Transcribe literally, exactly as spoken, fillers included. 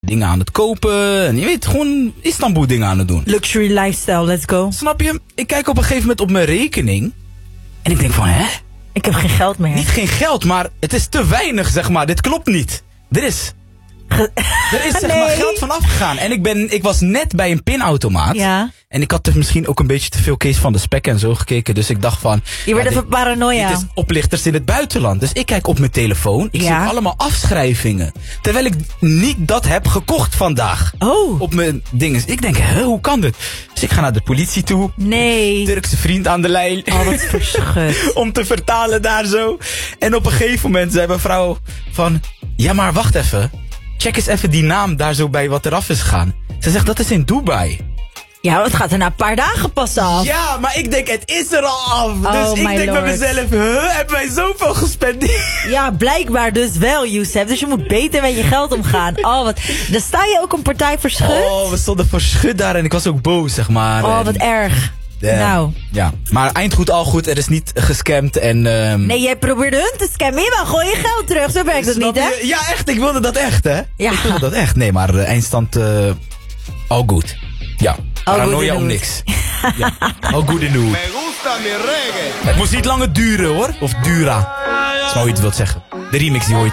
dingen aan het kopen. En je weet, gewoon Istanbul dingen aan het doen. Luxury lifestyle, let's go. Snap je? Ik kijk op een gegeven moment op mijn rekening. En ik denk van, hè? Ik heb geen geld meer. Niet geen geld, maar het is te weinig, zeg maar. Dit klopt niet. Er is... Er is zeg Nee. maar geld vanaf gegaan. En ik, ben, ik was net bij een pinautomaat. Ja. En ik had dus misschien ook een beetje te veel Kees van de Spek en zo gekeken. Dus ik dacht van... Je werd ja, even dit, paranoia. dit is oplichters in het buitenland. Dus ik kijk op mijn telefoon. Ik Ja. zie allemaal afschrijvingen. Terwijl ik niet dat heb gekocht vandaag. Oh. Op mijn dingen. Ik denk, hè, hoe kan dit? Dus ik ga naar de politie toe. Nee. Turkse vriend aan de lijn. Oh, wat verschut. Om te vertalen daar zo. En op een gegeven moment zei mijn vrouw van... Ja, maar wacht even. Check eens even die naam daar zo bij wat eraf is gegaan. Ze zegt, dat is in Dubai. Ja, het gaat er na een paar dagen pas af. Ja, maar ik denk, het is er al af. Oh, dus ik my denk lord. bij mezelf, huh, hebben wij zoveel gespendeerd? Ja, blijkbaar dus wel, Youssef. Dus je moet beter met je geld omgaan. Oh, wat. Dan sta je ook een partij verschut. Oh, we stonden voor schut daar en ik was ook boos, zeg maar. Oh, En, wat erg. eh, Nou. Ja, maar eind goed, al goed. Er is niet gescamd en... ehm, Nee, jij probeerde hun te scammen. Je gooi je geld terug. Zo werkt het snap niet, hè? je? Ja, echt. Ik wilde dat echt, hè? Ja. Ik wilde dat echt. Nee, maar uh, eindstand... Uh, all good. Ja. All good Paranoia in om hoed. niks. Ja. All good in the hood. Het moest niet langer duren, hoor. Of dura. Dat is maar hoe je het wilt zeggen. De remix die hoor je